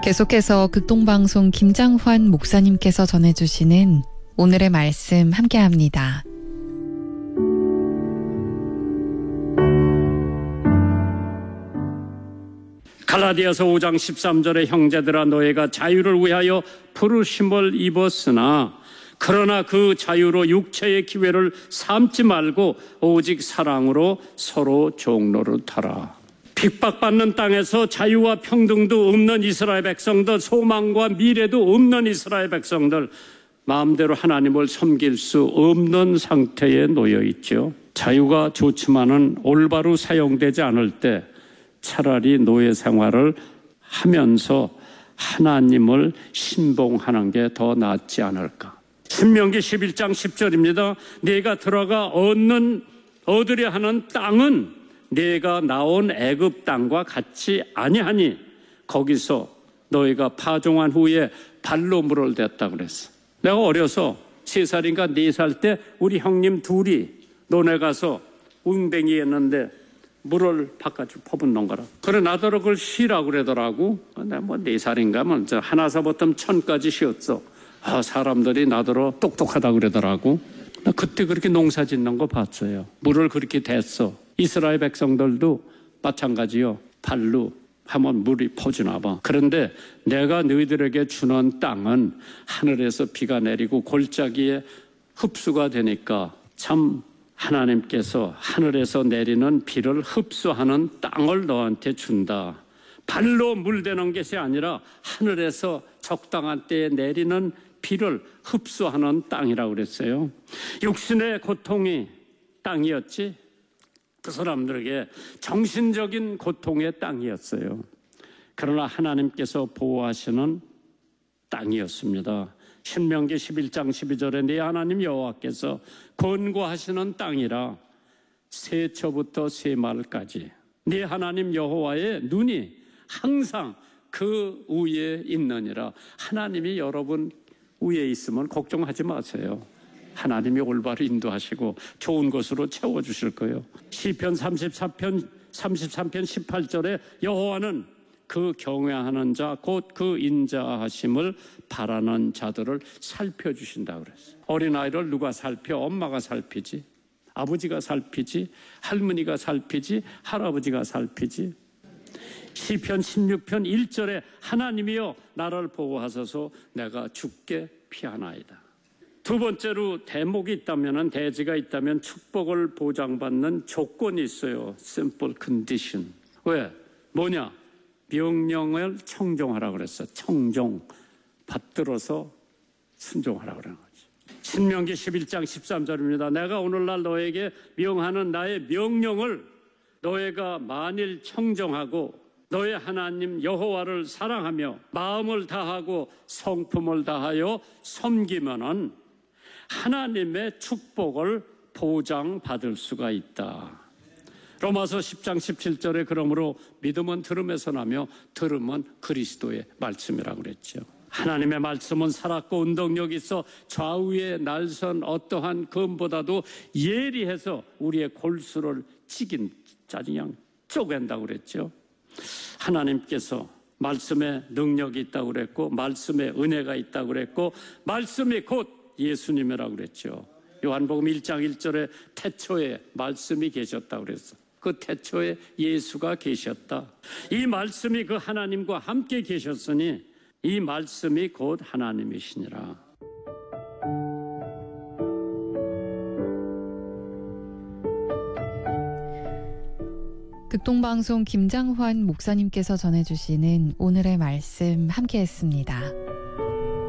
계속해서 극동방송 김장환 목사님께서 전해주시는 오늘의 말씀 함께합니다. 갈라디아서 5장 13절에 형제들아 너희가 자유를 위하여 부르심을 입었으나 그러나 그 자유로 육체의 기회를 삼지 말고 오직 사랑으로 서로 종노릇하라. 핍박받는 땅에서 자유와 평등도 없는 이스라엘 백성들, 소망과 미래도 없는 이스라엘 백성들, 마음대로 하나님을 섬길 수 없는 상태에 놓여 있죠. 자유가 좋지만은 올바로 사용되지 않을 때 차라리 노예 생활을 하면서 하나님을 신봉하는 게 더 낫지 않을까. 신명기 11장 10절입니다. 네가 들어가 얻으려 하는 땅은 네가 나온 애굽 땅과 같이 아니하니 거기서 너희가 파종한 후에 발로 물을 댔다 그랬어. 내가 어려서 3살인가 4살 때 우리 형님 둘이 논에 가서 웅뱅이 했는데 물을 바깥으로 퍼붓는 거라. 그래 나더러 그걸 쉬라고 그러더라고. 내가 뭐 4살인가 먼저 하나서부터 1000까지 쉬었어. 사람들이 나더러 똑똑하다 그러더라고. 나 그때 그렇게 농사 짓는 거 봤어요. 물을 그렇게 댔어. 이스라엘 백성들도 마찬가지요. 발로 하면 물이 퍼지나 봐. 그런데 내가 너희들에게 주는 땅은 하늘에서 비가 내리고 골짜기에 흡수가 되니까 참 하나님께서 하늘에서 내리는 비를 흡수하는 땅을 너한테 준다. 발로 물대는 것이 아니라 하늘에서 적당한 때에 내리는 비를 흡수하는 땅이라고 그랬어요. 육신의 고통이 땅이었지 그 사람들에게 정신적인 고통의 땅이었어요. 그러나 하나님께서 보호하시는 땅이었습니다. 신명기 11장 12절에 네 하나님 여호와께서 권고하시는 땅이라 세초부터 세말까지 네 하나님 여호와의 눈이 항상 그 위에 있느니라. 하나님이 여러분 위에 있으면 걱정하지 마세요. 하나님이 올바로 인도하시고 좋은 것으로 채워주실 거예요. 시편 33편 18절에 여호와는 그 경외하는 자 곧 그 인자하심을 바라는 자들을 살펴주신다고 그랬어요. 어린아이를 누가 살펴? 엄마가 살피지. 아버지가 살피지. 할머니가 살피지. 할아버지가 살피지. 시편 16편 1절에 하나님이여 나를 보호하소서 내가 죽게 피하나이다. 두 번째로 대목이 있다면 대지가 있다면 축복을 보장받는 조건이 있어요. simple condition. 왜? 뭐냐? 명령을 청종하라 그랬어. 청종. 받들어서 순종하라 그러는 거지. 신명기 11장 13절입니다. 내가 오늘날 너에게 명하는 나의 명령을 너희가 만일 청종하고 너의 하나님 여호와를 사랑하며 마음을 다하고 성품을 다하여 섬기면은 하나님의 축복을 보장받을 수가 있다. 로마서 10장 17절에 그러므로 믿음은 들음에서 나며 들음은 그리스도의 말씀이라고 그랬죠. 하나님의 말씀은 살았고 운동력이 있어 좌우에 날선 어떠한 검보다도 예리해서 우리의 골수를 그냥 쪼갠다고 그랬죠. 하나님께서 말씀에 능력이 있다고 그랬고 말씀에 은혜가 있다고 그랬고 말씀이 곧 예수님이라고 그랬죠. 요한복음 1장 1절에 태초에 말씀이 계셨다고 그랬어. 그 태초에 예수가 계셨다. 이 말씀이 그 하나님과 함께 계셨으니 이 말씀이 곧 하나님이시니라. 극동방송 김장환 목사님께서 전해주시는 오늘의 말씀 함께했습니다.